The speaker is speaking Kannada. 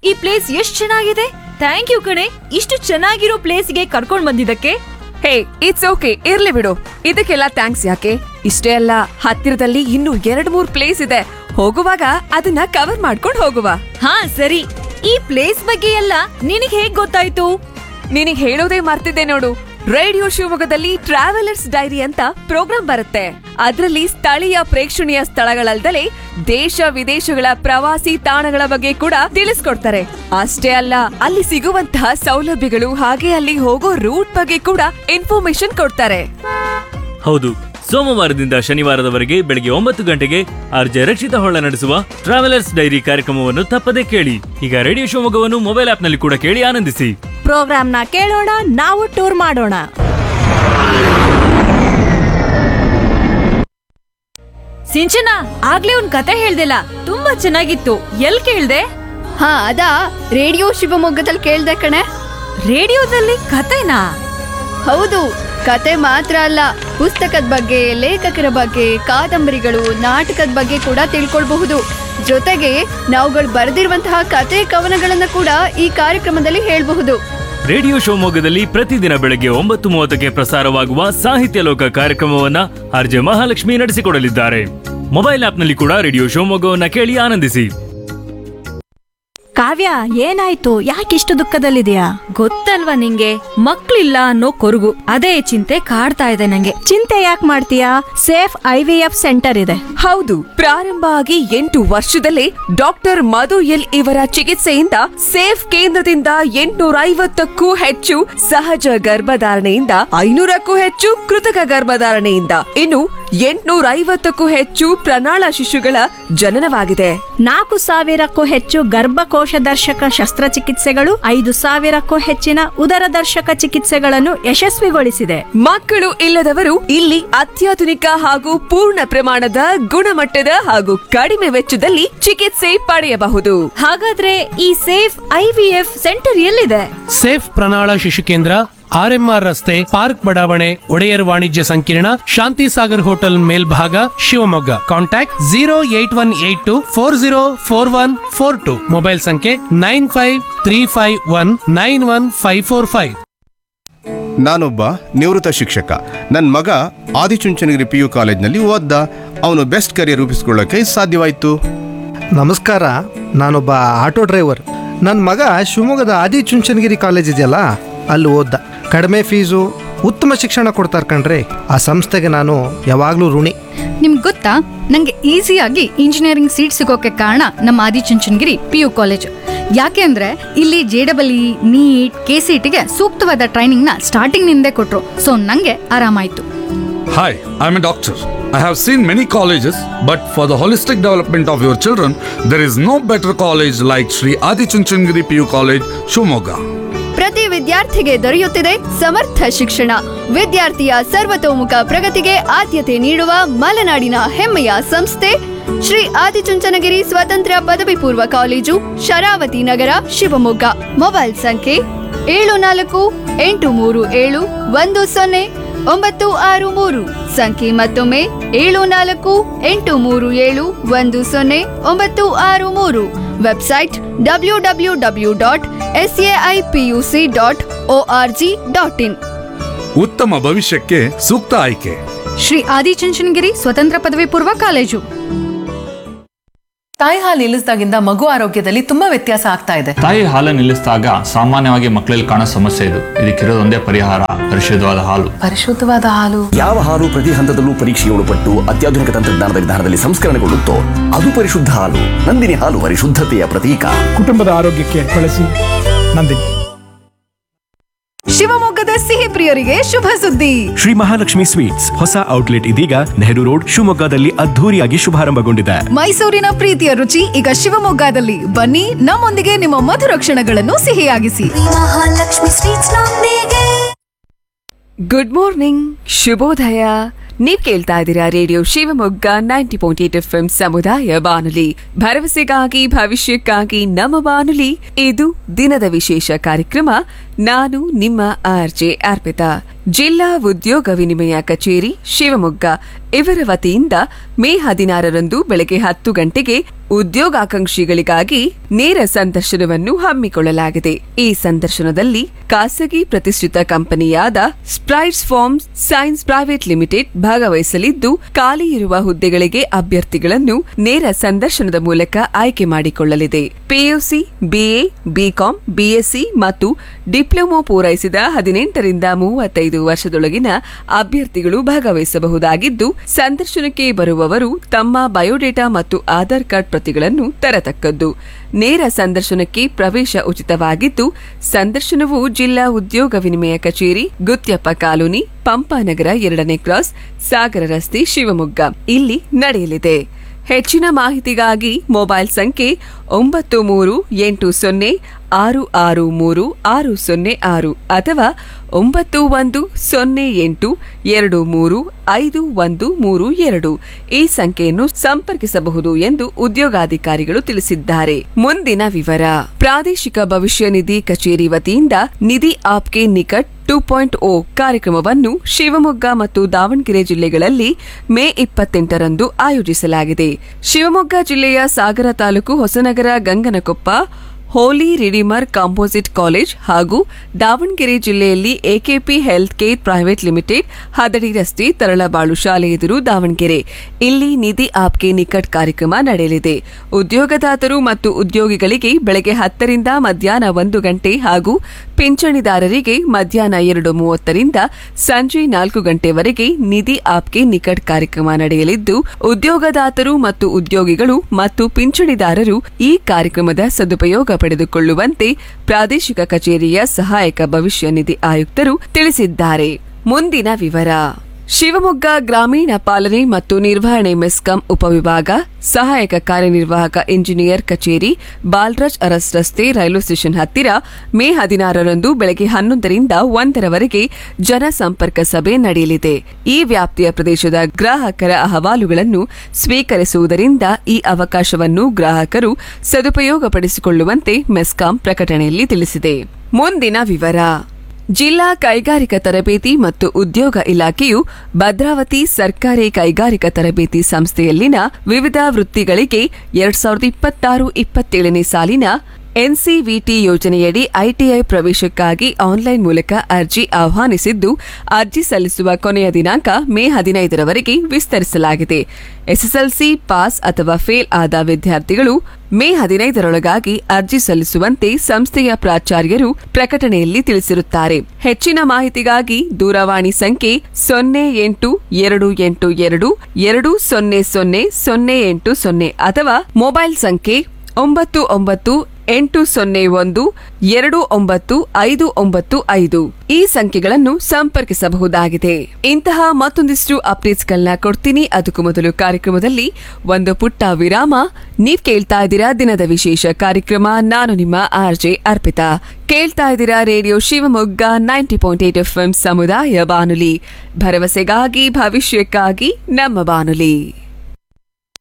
ಈ ಪ್ಲೇಸ್ ಎಷ್ಟ್ ಚೆನ್ನಾಗಿದೆ. ಥ್ಯಾಂಕ್ ಯು ಕಣೆ, ಇಷ್ಟು ಚೆನ್ನಾಗಿರೋ ಪ್ಲೇಸ್ಗೆ ಕರ್ಕೊಂಡ್ ಬಂದಿದ್ದಕ್ಕೆ. ಹೇ, ಇಟ್ಸ್ ಓಕೆ, ಇರ್ಲಿ ಬಿಡು. ಇದಕ್ಕೆಲ್ಲ ಥ್ಯಾಂಕ್ಸ್ ಯಾಕೆ? ಇಷ್ಟೇ ಅಲ್ಲ, ಹತ್ತಿರದಲ್ಲಿ ಇನ್ನೂ 2-3 ಪ್ಲೇಸ್ ಇದೆ. ಹೋಗುವಾಗ ಅದನ್ನ ಕವರ್ ಮಾಡ್ಕೊಂಡು ಹೋಗುವ. ಹಾ ಸರಿ, ಈ ಪ್ಲೇಸ್ ಬಗ್ಗೆ ಎಲ್ಲ ನಿನಗ್ ಹೇಗ್ ಗೊತ್ತಾಯ್ತು? ನಿನಗ್ ಹೇಳೋದೇ ಮರ್ತಿದ್ದೆ ನೋಡು. ರೇಡಿಯೋ ಶಿವಮೊಗ್ಗದಲ್ಲಿ ಟ್ರಾವೆಲರ್ಸ್ ಡೈರಿ ಅಂತ ಪ್ರೋಗ್ರಾಂ ಬರುತ್ತೆ. ಅದರಲ್ಲಿ ಸ್ಥಳೀಯ ಪ್ರೇಕ್ಷಣೀಯ ಸ್ಥಳಗಳಲ್ದಲೇ ದೇಶ ವಿದೇಶಗಳ ಪ್ರವಾಸಿ ತಾಣಗಳ ಬಗ್ಗೆ ಕೂಡ ತಿಳಿಸ್ಕೊಡ್ತಾರೆ. ಅಷ್ಟೇ ಅಲ್ಲ, ಅಲ್ಲಿ ಸಿಗುವಂತಹ ಸೌಲಭ್ಯಗಳು ಹಾಗೆ ಅಲ್ಲಿ ಹೋಗೋ ರೂಟ್ ಬಗ್ಗೆ ಕೂಡ ಇನ್ಫಾರ್ಮೇಶನ್ ಕೊಡ್ತಾರೆ. ಹೌದು, ಸೋಮವಾರದಿಂದ ಶನಿವಾರದವರೆಗೆ ಬೆಳಗ್ಗೆ 9 ಗಂಟೆಗೆ ಆರ್ಜೆ ರಕ್ಷಿತ ಹೊಳ್ಳ ನಡೆಸುವ ಟ್ರಾವೆಲರ್ಸ್ ಡೈರಿ ಕಾರ್ಯಕ್ರಮವನ್ನು ತಪ್ಪದೇ ಕೇಳಿ. ಈಗ ರೇಡಿಯೋ ಶಿವಮೊಗ್ಗವನ್ನು ಮೊಬೈಲ್ ಆಪ್ನಲ್ಲಿ ಕೂಡ ಕೇಳಿ ಆನಂದಿಸಿ. ಪ್ರೋಗ್ರಾಮ್ನ ಕೇಳೋಣ, ನಾವು ಟೂರ್ ಮಾಡೋಣ. ಸಿಂಚನ, ಆಗ್ಲೇ ಒಂದ್ ಕತೆ ಹೇಳ್ದಿಲ್ಲ, ತುಂಬಾ ಚೆನ್ನಾಗಿತ್ತು. ಎಲ್ ಕೇಳ್ದೆ? ಹಾ, ಅದಾ ರೇಡಿಯೋ ಶಿವಮೊಗ್ಗದಲ್ಲಿ ಕೇಳ್ದೆ ಕಣೆ. ರೇಡಿಯೋದಲ್ಲಿ ಕತೆನಾ? ಹೌದು, ಕತೆ ಮಾತ್ರ ಅಲ್ಲ, ಪುಸ್ತಕದ ಬಗ್ಗೆ, ಲೇಖಕರ ಬಗ್ಗೆ, ಕಾದಂಬರಿಗಳು, ನಾಟಕದ ಬಗ್ಗೆ ಕೂಡ ತಿಳ್ಕೊಳ್ಬಹುದು. ಜೊತೆಗೆ ನಾವುಗಳು ಬರೆದಿರುವಂತಹ ಕತೆ ಕವನಗಳನ್ನ ಕೂಡ ಈ ಕಾರ್ಯಕ್ರಮದಲ್ಲಿ ಹೇಳ್ಬಹುದು. ರೇಡಿಯೋ ಶಿವಮೊಗ್ಗದಲ್ಲಿ ಪ್ರತಿದಿನ ಬೆಳಗ್ಗೆ 9:30ಕ್ಕೆ ಪ್ರಸಾರವಾಗುವ ಸಾಹಿತ್ಯ ಲೋಕ ಕಾರ್ಯಕ್ರಮವನ್ನ ಆರ್ಜೆ ಮಹಾಲಕ್ಷ್ಮಿ ನಡೆಸಿಕೊಡಲಿದ್ದಾರೆ. ಮೊಬೈಲ್ ಆಪ್ನಲ್ಲಿ ಕೂಡ ರೇಡಿಯೋ ಶಿವಮೊಗ್ಗವನ್ನ ಕೇಳಿ ಆನಂದಿಸಿ. ಕಾವ್ಯ, ಏನಾಯ್ತು? ಯಾಕಿಷ್ಟು ದುಃಖದಲ್ಲಿದೆಯಾ? ಗೊತ್ತಲ್ವಾ ನಿಂಗೆ, ಮಕ್ಳಿಲ್ಲ ಅನ್ನೋ ಕೊರಗು, ಅದೇ ಚಿಂತೆ ಕಾಡ್ತಾ ಇದೆ ನಂಗೆ. ಚಿಂತೆ ಯಾಕೆ ಮಾಡ್ತೀಯಾ? ಸೇಫ್ IVF ಸೆಂಟರ್ ಇದೆ. ಹೌದು, ಪ್ರಾರಂಭ ಆಗಿ 8 ವರ್ಷದಲ್ಲೇ ಡಾಕ್ಟರ್ ಮಧು ಎಲ್ ಇವರ ಚಿಕಿತ್ಸೆಯಿಂದ ಸೇಫ್ ಕೇಂದ್ರದಿಂದ 850ಕ್ಕೂ ಹೆಚ್ಚು ಸಹಜ ಗರ್ಭಧಾರಣೆಯಿಂದ 500ಕ್ಕೂ ಹೆಚ್ಚು ಕೃತಕ ಗರ್ಭಧಾರಣೆಯಿಂದ ಇನ್ನು 850ಕ್ಕೂ ಹೆಚ್ಚು ಪ್ರಣಾಳ ಶಿಶುಗಳ ಜನನವಾಗಿದೆ. 4,000ಕ್ಕೂ ಹೆಚ್ಚು ಗರ್ಭಕೋಶ ದರ್ಶಕ ಶಸ್ತ್ರಚಿಕಿತ್ಸೆಗಳು, 5,000ಕ್ಕೂ ಹೆಚ್ಚಿನ ಉದರ ದರ್ಶಕ ಚಿಕಿತ್ಸೆಗಳನ್ನು ಯಶಸ್ವಿಗೊಳಿಸಿದೆ. ಮಕ್ಕಳು ಇಲ್ಲದವರು ಇಲ್ಲಿ ಅತ್ಯಾಧುನಿಕ ಹಾಗೂ ಪೂರ್ಣ ಪ್ರಮಾಣದ ಗುಣಮಟ್ಟದ ಹಾಗೂ ಕಡಿಮೆ ವೆಚ್ಚದಲ್ಲಿ ಚಿಕಿತ್ಸೆ ಪಡೆಯಬಹುದು. ಹಾಗಾದ್ರೆ ಈ ಸೇಫ್ IVF ಸೆಂಟರ್ ಎಲ್ಲಿದೆ? ಸೇಫ್ ಪ್ರಣಾಳ ಶಿಶು ಕೇಂದ್ರ, RMR ರಸ್ತೆ, ಪಾರ್ಕ್ ಬಡಾವಣೆ, ಒಡೆಯರ್ ವಾಣಿಜ್ಯ ಸಂಕೀರ್ಣ, ಶಾಂತಿ ಸಾಗರ್ ಹೋಟೆಲ್ ಮೇಲ್ಭಾಗ, ಶಿವಮೊಗ್ಗ. ಕಾಂಟ್ಯಾಕ್ಟ್ 08184044142. ಮೊಬೈಲ್ ಸಂಖ್ಯೆ 9535191545. ನಾನೊಬ್ಬ ನಿವೃತ್ತ ಶಿಕ್ಷಕ. ನನ್ನ ಮಗ ಆದಿಚುಂಚನಗಿರಿ PU ಕಾಲೇಜ್ನಲ್ಲಿ ಓದ್ದ. ಅವನು ಬೆಸ್ಟ್ ಕರಿಯರ್ ರೂಪಿಸಿಕೊಳ್ಳೋಕೆ ಸಾಧ್ಯವಾಯಿತು. ನಮಸ್ಕಾರ, ನಾನೊಬ್ಬ ಆಟೋ ಡ್ರೈವರ್. ನನ್ನ ಮಗ ಶಿವಮೊಗ್ಗದ ಆದಿಚುಂಚನಗಿರಿ ಕಾಲೇಜ್ ಇದೆಯಲ್ಲ, ಅಲ್ಲಿ ಓದ್ದ. ಕಡಿಮೆ ಫೀಸು, ಉತ್ತಮ ಶಿಕ್ಷಣ ಕೊಡ್ತಾರೆ ಕಣ್ರಿ. ಆ ಸಂಸ್ಥೆಗೆ ನಾನು ಯಾವಾಗಲೂ ಋಣಿ. ನಿಮ್ಗೆ ಗೊತ್ತಾ, ನಂಗೆ ಈಸಿಯಾಗಿ ಇಂಜಿನಿಯರಿಂಗ್ ಸೀಟ್ ಸಿಗೋಕೆ ಕಾರಣ ನಮ್ಮ ಆದಿಚುಂಚನಗಿರಿ PU ಕಾಲೇಜ್. ಯಾಕೆ ಅಂದ್ರೆ ಇಲ್ಲಿ JEE, NEET, KCETಗೆ ಸೂಕ್ತವಾದ ಟ್ರೈನಿಂಗ್ ನ ಸ್ಟಾರ್ಟಿಂಗ್ ನಿಂದೇ ಕೊಟ್ರು. ಸೊ ನಂಗೆ ಆರಾಮಾಯ್ತು. Hi, I'm a doctor. I have seen many colleges, but for the holistic development of your children, there is no better college like Sri Adi Chunchandgiri PU College, Shivamogga. ಪ್ರತಿ ವಿದ್ಯಾರ್ಥಿಗೆ ದೊರೆಯುತ್ತಿದೆ ಸಮರ್ಥ ಶಿಕ್ಷಣ. ವಿದ್ಯಾರ್ಥಿಯ ಸರ್ವತೋಮುಖ ಪ್ರಗತಿಗೆ ಆದ್ಯತೆ ನೀಡುವ ಮಲೆನಾಡಿನ ಹೆಮ್ಮೆಯ ಸಂಸ್ಥೆ ಶ್ರೀ ಆದಿಚುಂಚನಗಿರಿ ಸ್ವತಂತ್ರ ಪದವಿ ಪೂರ್ವ ಕಾಲೇಜು, ಶರಾವತಿ ನಗರ, ಶಿವಮೊಗ್ಗ. ಮೊಬೈಲ್ ಸಂಖ್ಯೆ 7483710963. ಸಂಖ್ಯೆ ಮತ್ತೊಮ್ಮೆ 7483710963. Website www.saipuc.org.in. ಉತ್ತಮ ಭವಿಷ್ಯಕ್ಕೆ ಸೂಕ್ತ ಆಯ್ಕೆ ಶ್ರೀ ಆದಿಚುಂಚನಗಿರಿ ಸ್ವತಂತ್ರ ಪದವಿ ಪೂರ್ವ ಕಾಲೇಜು. ತಾಯಿ ಹಾಲು ನಿಲ್ಲಿಸಿದಾಗಿಂದ ಮಗು ಆರೋಗ್ಯದಲ್ಲಿ ತುಂಬಾ ವ್ಯತ್ಯಾಸ ಆಗ್ತಾ ಇದೆ. ತಾಯಿ ಹಾಲು ನಿಲ್ಲಿಸಿದಾಗ ಸಾಮಾನ್ಯವಾಗಿ ಮಕ್ಕಳಲ್ಲಿ ಕಾಣೋ ಸಮಸ್ಯೆ ಇದು. ಇದಕ್ಕಿರೋದೊಂದೇ ಪರಿಹಾರ, ಪರಿಶುದ್ಧವಾದ ಹಾಲು. ಪರಿಶುದ್ಧವಾದ ಹಾಲು? ಯಾವ ಹಾಲು ಪ್ರತಿ ಹಂತದಲ್ಲೂ ಪರೀಕ್ಷೆಗೆ ಒಳಪಟ್ಟು ಅತ್ಯಾಧುನಿಕ ತಂತ್ರಜ್ಞಾನದ ವಿಧಾನದಲ್ಲಿ ಸಂಸ್ಕರಣೆಗೊಳ್ಳುತ್ತೋ ಅದು ಪರಿಶುದ್ಧ ಹಾಲು. ನಂದಿನಿ ಹಾಲು ಪರಿಶುದ್ಧತೆಯ ಪ್ರತೀಕ. ಕುಟುಂಬದ ಆರೋಗ್ಯಕ್ಕೆ ಬಳಸಿ ನಂದಿನಿ. ಶಿವಮೊಗ್ಗದ ಸಿಹಿ ಪ್ರಿಯರಿಗೆ ಶುಭ ಸುದ್ದಿ. ಶ್ರೀ ಮಹಾಲಕ್ಷ್ಮಿ ಸ್ವೀಟ್ಸ್ ಹೊಸ ಔಟ್ಲೆಟ್ ಇದೀಗ ನೆಹರು ರೋಡ್, ಶಿವಮೊಗ್ಗದಲ್ಲಿ ಅದ್ಧೂರಿಯಾಗಿ ಶುಭಾರಂಭಗೊಂಡಿದೆ. ಮೈಸೂರಿನ ಪ್ರೀತಿಯ ರುಚಿ ಈಗ ಶಿವಮೊಗ್ಗದಲ್ಲಿ. ಬನ್ನಿ, ನಮ್ಮೊಂದಿಗೆ ನಿಮ್ಮ ಮಧುರ ಕ್ಷಣಗಳನ್ನು ಸಿಹಿಯಾಗಿಸಿ. ಗುಡ್ ಮಾರ್ನಿಂಗ್, ಶುಭೋದಯ. ನೀವ್ ಕೇಳ್ತಾ ಇದ್ದೀರಾ ರೇಡಿಯೋ ಶಿವಮೊಗ್ಗ 90.8 FM ಸಮುದಾಯ ಬಾನುಲಿ, ಭರವಸೆಗಾಗಿ ಭವಿಷ್ಯಕ್ಕಾಗಿ ನಮ್ಮ ಬಾನುಲಿ. ಇದು ದಿನದ ವಿಶೇಷ ಕಾರ್ಯಕ್ರಮ. ನಾನು ನಿಮ್ಮ ಆರ್ಜೆ ಅರ್ಪಿತಾ. ಜಿಲ್ಲಾ ಉದ್ಯೋಗ ವಿನಿಮಯ ಕಚೇರಿ ಶಿವಮೊಗ್ಗ ಇವರ ವತಿಯಿಂದ ಮೇ 16ರಂದು ಬೆಳಗ್ಗೆ 10 ಗಂಟೆಗೆ ಉದ್ಯೋಗಾಕಾಂಕ್ಷಿಗಳಿಗಾಗಿ ನೇರ ಸಂದರ್ಶನವನ್ನು ಹಮ್ಮಿಕೊಳ್ಳಲಾಗಿದೆ. ಈ ಸಂದರ್ಶನದಲ್ಲಿ ಖಾಸಗಿ ಪ್ರತಿಷ್ಠಿತ ಕಂಪನಿಯಾದ ಸ್ಪ್ರೈಟ್ಸ್ ಫಾರ್ಮ್ಸ್ ಸೈನ್ಸ್ ಪ್ರೈವೇಟ್ ಲಿಮಿಟೆಡ್ ಭಾಗವಹಿಸಲಿದ್ದು, ಖಾಲಿ ಇರುವ ಹುದ್ದೆಗಳಿಗೆ ಅಭ್ಯರ್ಥಿಗಳನ್ನು ನೇರ ಸಂದರ್ಶನದ ಮೂಲಕ ಆಯ್ಕೆ ಮಾಡಿಕೊಳ್ಳಲಿದೆ. ಪಿಯುಸಿ, ಬಿಎ, ಬಿಕಾಂ, ಬಿಎಸ್ಸಿ ಮತ್ತು ಡಿಪ್ಲೊಮೊ ಪೂರೈಸಿದ 18ರಿಂದ 35 ವರ್ಷದೊಳಗಿನ ಅಭ್ಯರ್ಥಿಗಳು ಭಾಗವಹಿಸಬಹುದಾಗಿದ್ದು, ಸಂದರ್ಶನಕ್ಕೆ ಬರುವವರು ತಮ್ಮ ಬಯೋಡೇಟಾ ಮತ್ತು ಆಧಾರ್ ಕಾರ್ಡ್ ಪ್ರತಿಗಳನ್ನು ತರತಕ್ಕದ್ದು. ನೇರ ಸಂದರ್ಶನಕ್ಕೆ ಪ್ರವೇಶ ಉಚಿತವಾಗಿದ್ದು, ಸಂದರ್ಶನವು ಜಿಲ್ಲಾ ಉದ್ಯೋಗ ವಿನಿಮಯ ಕಚೇರಿ, ಗುತ್ಯಪ್ಪ ಕಾಲೋನಿ, ಪಂಪಾನಗರ 2ನೇ ಕ್ರಾಸ್, ಸಾಗರ ರಸ್ತೆ, ಶಿವಮೊಗ್ಗ ಇಲ್ಲಿ ನಡೆಯಲಿದೆ. ಹೆಚ್ಚಿನ ಮಾಹಿತಿಗಾಗಿ ಮೊಬೈಲ್ ಸಂಖ್ಯೆ 9360663606 ಅಥವಾ 9108235132 ಈ ಸಂಖ್ಯೆಯನ್ನು ಸಂಪರ್ಕಿಸಬಹುದು ಎಂದು ಉದ್ಯೋಗಾಧಿಕಾರಿಗಳು ತಿಳಿಸಿದ್ದಾರೆ. ಮುಂದಿನ ವಿವರ. ಪ್ರಾದೇಶಿಕ ಭವಿಷ್ಯ ನಿಧಿ ಕಚೇರಿ ವತಿಯಿಂದ ನಿಧಿ ಆಪ್ಕೆ ನಿಕಟ್ 2.0 ಕಾರ್ಯಕ್ರಮವನ್ನು ಶಿವಮೊಗ್ಗ ಮತ್ತು ದಾವಣಗೆರೆ ಜಿಲ್ಲೆಗಳಲ್ಲಿ ಮೇ 28ರಂದು ಆಯೋಜಿಸಲಾಗಿದೆ. ಶಿವಮೊಗ್ಗ ಜಿಲ್ಲೆಯ ಸಾಗರ ತಾಲೂಕು ಹೊಸನಗರ ಗಂಗನಕೊಪ್ಪ ಹೋಲಿ ರಿಡಿಮರ್ ಕಾಂಪೋಸಿಟ್ ಕಾಲೇಜ್ ಹಾಗೂ ದಾವಣಗೆರೆ ಜಿಲ್ಲೆಯಲ್ಲಿ AKP health care private limited, ಹದಡಿ ರಸ್ತೆ, ತರಳಬಾಳು ಶಾಲೆ ಎದುರು, ದಾವಣಗೆರೆ ಇಲ್ಲಿ ನಿಧಿ ಆಪ್ಕೆ ನಿಕಟ್ ಕಾರ್ಯಕ್ರಮ ನಡೆಯಲಿದೆ. ಉದ್ಯೋಗದಾತರು ಮತ್ತು ಉದ್ಯೋಗಿಗಳಿಗೆ ಬೆಳಗ್ಗೆ 10ರಿಂದ ಮಧ್ಯಾಹ್ನ 1 ಗಂಟೆ ಹಾಗೂ ಪಿಂಚಣಿದಾರರಿಗೆ ಮಧ್ಯಾಹ್ನ 2:30ರಿಂದ ಸಂಜೆ 4 ಗಂಟೆವರೆಗೆ ನಿಧಿ ಆಪ್ಕೆ ನಿಕಟ್ ಕಾರ್ಯಕ್ರಮ ನಡೆಯಲಿದ್ದು, ಉದ್ಯೋಗದಾತರು ಮತ್ತು ಉದ್ಯೋಗಿಗಳು ಮತ್ತು ಪಿಂಚಣಿದಾರರು ಈ ಕಾರ್ಯಕ್ರಮದ ಸದುಪಯೋಗ ಪಡೆದುಕೊಳ್ಳುವಂತೆ ಪ್ರಾದೇಶಿಕ ಕಚೇರಿಯ ಸಹಾಯಕ ಭವಿಷ್ಯ ನಿಧಿ ಆಯುಕ್ತರು ತಿಳಿಸಿದ್ದಾರೆ. ಮುಂದಿನ ವಿವರ. ಶಿವಮೊಗ್ಗ ಗ್ರಾಮೀಣ ಪಾಲನೆ ಮತ್ತು ನಿರ್ವಹಣೆ ಮೆಸ್ಕಾಂ ಉಪವಿಭಾಗ ಸಹಾಯಕ ಕಾರ್ಯನಿರ್ವಾಹಕ ಇಂಜಿನಿಯರ್ ಕಚೇರಿ, ಬಾಲರಾಜ್ ಅರಸ್ ರಸ್ತೆ, ರೈಲ್ವೆ ಸ್ಟೇಷನ್ ಹತ್ತಿರ ಮೇ 16ರಂದು ಬೆಳಗ್ಗೆ 11ರಿಂದ 1ರವರೆಗೆ ಜನಸಂಪರ್ಕ ಸಭೆ ನಡೆಯಲಿದೆ. ಈ ವ್ಯಾಪ್ತಿಯ ಪ್ರದೇಶದ ಗ್ರಾಹಕರ ಅಹವಾಲುಗಳನ್ನು ಸ್ವೀಕರಿಸುವುದರಿಂದ ಈ ಅವಕಾಶವನ್ನು ಗ್ರಾಹಕರು ಸದುಪಯೋಗಪಡಿಸಿಕೊಳ್ಳುವಂತೆ ಮೆಸ್ಕಾಂ ಪ್ರಕಟಣೆಯಲ್ಲಿ ತಿಳಿಸಿದೆ. ಮುಂದಿನ ವಿವರ. ಜಿಲ್ಲಾ ಕೈಗಾರಿಕಾ ತರಬೇತಿ ಮತ್ತು ಉದ್ಯೋಗ ಇಲಾಖೆಯು ಭದ್ರಾವತಿ ಸರ್ಕಾರಿ ಕೈಗಾರಿಕಾ ತರಬೇತಿ ಸಂಸ್ಥೆಯಲ್ಲಿನ ವಿವಿಧ ವೃತ್ತಿಗಳಿಗೆ 2026-27ನೇ ಸಾಲಿನ ಎನ್ಸಿವಿಟಿ ಯೋಜನೆಯಡಿ ಐಟಿಐ ಪ್ರವೇಶಕ್ಕಾಗಿ ಆನ್ಲೈನ್ ಮೂಲಕ ಅರ್ಜಿ ಆಹ್ವಾನಿಸಿದ್ದು, ಅರ್ಜಿ ಸಲ್ಲಿಸುವ ಕೊನೆಯ ದಿನಾಂಕ ಮೇ 15ರವರೆಗೆ ವಿಸ್ತರಿಸಲಾಗಿದೆ. ಎಸ್ಎಸ್ಎಲ್ಸಿ ಪಾಸ್ ಅಥವಾ ಫೇಲ್ ಆದ ವಿದ್ಯಾರ್ಥಿಗಳು ಮೇ 15ರೊಳಗಾಗಿ ಅರ್ಜಿ ಸಲ್ಲಿಸುವಂತೆ ಸಂಸ್ಥೆಯ ಪ್ರಾಚಾರ್ಯರು ಪ್ರಕಟಣೆಯಲ್ಲಿ ತಿಳಿಸಿರುತ್ತಾರೆ. ಹೆಚ್ಚಿನ ಮಾಹಿತಿಗಾಗಿ ದೂರವಾಣಿ ಸಂಖ್ಯೆ 0822200080 ಅಥವಾ ಮೊಬೈಲ್ ಸಂಖ್ಯೆ 9980129595 ಈ ಸಂಖ್ಯೆಗಳನ್ನು ಸಂಪರ್ಕಿಸಬಹುದಾಗಿದೆ. ಇಂತಹ ಮತ್ತೊಂದಿಷ್ಟು ಅಪ್ಡೇಟ್ಸ್ಗಳನ್ನ ಕೊಡ್ತೀನಿ. ಅದಕ್ಕೂ ಮೊದಲು ಕಾರ್ಯಕ್ರಮದಲ್ಲಿ ಒಂದು ಪುಟ್ಟ ವಿರಾಮ. ನೀವ್ ಕೇಳ್ತಾ ಇದ್ದೀರಾ ದಿನದ ವಿಶೇಷ ಕಾರ್ಯಕ್ರಮ. ನಾನು ನಿಮ್ಮ ಆರ್ಜೆ ಅರ್ಪಿತಾ. ಕೇಳ್ತಾ ಇದ್ದೀರಾ ರೇಡಿಯೋ ಶಿವಮೊಗ್ಗ 90.8 FM ಸಮುದಾಯ ಬಾನುಲಿ, ಭರವಸೆಗಾಗಿ ಭವಿಷ್ಯಕ್ಕಾಗಿ ನಮ್ಮ ಬಾನುಲಿ.